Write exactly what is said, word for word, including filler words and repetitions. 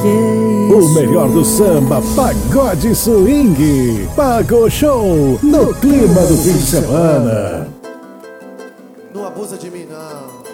O melhor do samba, pagode swing. Pago Show, no clima do fim de semana. Não abusa de mim, não.